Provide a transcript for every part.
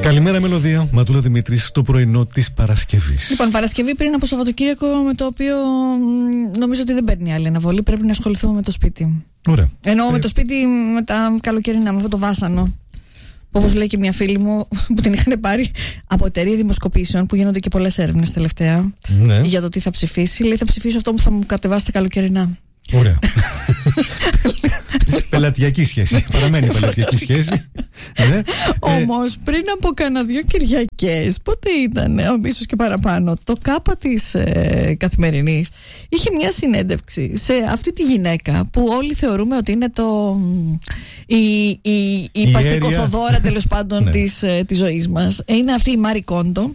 Καλημέρα, Μελωδία. Ματούλα Δημήτρης, το πρωινό της Παρασκευής. Λοιπόν, Παρασκευή πριν από Σαββατοκύριακο, με το οποίο νομίζω ότι δεν παίρνει άλλη αναβολή. Πρέπει να ασχοληθούμε με το σπίτι. Ωραία. Εννοώ με το σπίτι, με τα καλοκαιρινά, με αυτό το βάσανο. Όπως λέει και μια φίλη μου που την είχαν πάρει από εταιρεία δημοσκοπήσεων, που γίνονται και πολλές έρευνες τελευταία, ναι, για το τι θα ψηφίσει. Λέει, θα ψηφίσω αυτό που θα μου κατεβάσει τα καλοκαιρινά. Ωραία. Πελατειακή σχέση. Παραμένει πελατειακή σχέση. Ναι. Όμως πριν από κάνα 2 Κυριακές, πότε ήταν, ίσως και παραπάνω, το ΚΑΠΑ της Καθημερινής είχε μια συνέντευξη σε αυτή τη γυναίκα που όλοι θεωρούμε ότι είναι η παστικοθοδόρα τέλος πάντων ναι, της ζωής μας. Είναι αυτή η Μάρι Κόντο,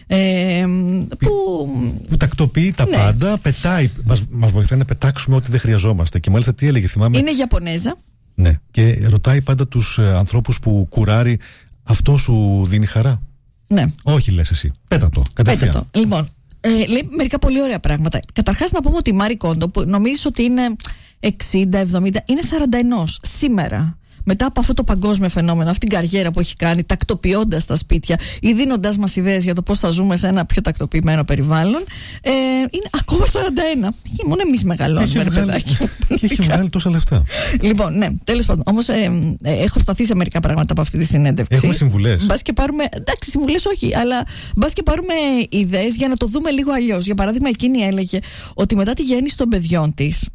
που τακτοποιεί τα, ναι, πάντα, πετάει, μας βοηθάει να πετάξουμε ό,τι δεν χρειαζόμαστε. Και μάλιστα τι έλεγε, θυμάμαι. Είναι Ιαπωνέζα. Ναι, και ρωτάει πάντα τους ανθρώπους που κουράρει, αυτό σου δίνει χαρά? Ναι. Όχι, λες εσύ. Πέτα το, κατευθείαν. Πέτα το. Λοιπόν, λέει μερικά πολύ ωραία πράγματα. Καταρχάς να πούμε ότι η Μάρι Κόντο, που νομίζεις ότι είναι 60-70, είναι 41 σήμερα. Μετά από αυτό το παγκόσμιο φαινόμενο, αυτή την καριέρα που έχει κάνει, τακτοποιώντας τα σπίτια ή δίνοντας μας ιδέες για το πώς θα ζούμε σε ένα πιο τακτοποιημένο περιβάλλον, είναι ακόμα 41. Και μόνο εμείς μεγαλώνουμε, ρε παιδάκι. Και έχει βγάλει τόσα λεφτά. Λοιπόν, ναι, τέλος πάντων. Όμως έχω σταθεί σε μερικά πράγματα από αυτή τη συνέντευξη. Έχουμε συμβουλές. Μπας και πάρουμε. Εντάξει, συμβουλές όχι, αλλά μπας και πάρουμε ιδέες για να το δούμε λίγο αλλιώς. Για παράδειγμα, εκείνη έλεγε ότι μετά τη γέννηση των παιδιών της,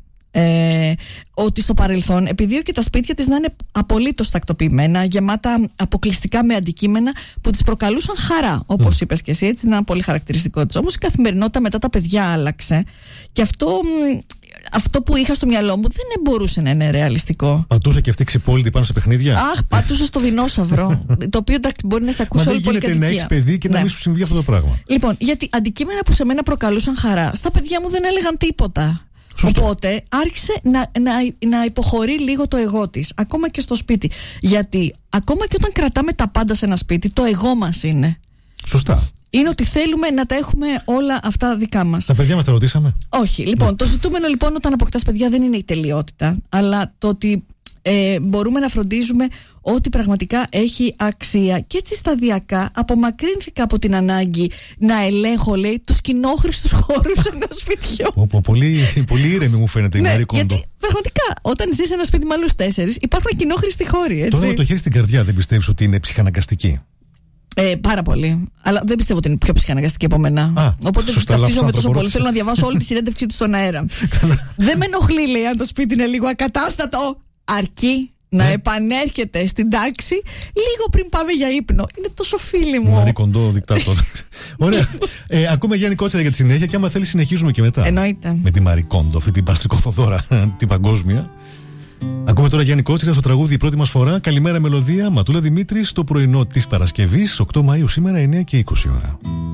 ότι στο παρελθόν επιδίωκε τα σπίτια της να είναι απολύτως τακτοποιημένα, γεμάτα αποκλειστικά με αντικείμενα που της προκαλούσαν χαρά, όπως είπες και εσύ, έτσι, είναι ένα πολύ χαρακτηριστικό της. Όμως η καθημερινότητα μετά τα παιδιά άλλαξε και αυτό που είχα στο μυαλό μου δεν μπορούσε να είναι ρεαλιστικό. Πατούσε και αυτή ξυπόλυτη πάνω σε παιχνίδια. Αχ, πατούσε στο δεινόσαυρο. Το οποίο, εντάξει, μπορεί να σε ακούσει όλη πολυκατοικία. Μα δεν γίνεται να έχεις παιδί και να μην σου συμβεί αυτό το πράγμα. Λοιπόν, γιατί αντικείμενα που σε μένα προκαλούσαν χαρά, στα παιδιά μου δεν έλεγαν τίποτα. Σωστό. Οπότε άρχισε να υποχωρεί λίγο το εγώ της, ακόμα και στο σπίτι. Γιατί ακόμα και όταν κρατάμε τα πάντα σε ένα σπίτι, το εγώ μας είναι. Σωστά. Είναι ότι θέλουμε να τα έχουμε όλα αυτά δικά μας. Τα παιδιά μας τα ρωτήσαμε? Όχι. Λοιπόν, το ζητούμενο λοιπόν όταν αποκτάς παιδιά δεν είναι η τελειότητα, αλλά το ότι μπορούμε να φροντίζουμε ότι πραγματικά έχει αξία. Και έτσι σταδιακά απομακρύνθηκα από την ανάγκη να ελέγχω, λέει, τους κοινόχρηστους χώρους ενός σπιτιού. Πολύ ήρεμη μου φαίνεται η Μάρι Κόντο. Γιατί πραγματικά όταν ζεις σε ένα σπίτι με άλλους 4 υπάρχουν κοινόχρηστοι χώροι, έτσι. Τώρα με το χέρι στην καρδιά, δεν πιστεύεις ότι είναι ψυχαναγκαστική? Πάρα πολύ. Αλλά δεν πιστεύω ότι είναι πιο ψυχαναγκαστική από μένα. Οπότε ταυτίζομαι τόσο πολύ. Θέλω να διαβάσω όλη τη συνέντευξή του στον αέρα. Δεν με ενοχλεί, λέει, αν το σπίτι είναι λίγο ακατάστατο. Αρκεί να επανέρχεται στην τάξη λίγο πριν πάμε για ύπνο. Είναι τόσο φίλη μου. Μάρι Κόντο, δικτάτορ. Ωραία. Ακούμε Γιάννη Κότσερα για τη συνέχεια και άμα θέλει συνεχίζουμε και μετά. Εννοείται. Με τη Μάρι Κόντο, αυτή την παστρικοθοδόρα, την παγκόσμια. Ακούμε τώρα Γιάννη Κότσερα στο τραγούδι η πρώτη μας φορά. Καλημέρα, Μελωδία. Ματούλα Δημήτρης, το πρωινό της Παρασκευής, 8 Μαΐου σήμερα, 9 και 20 ώρα.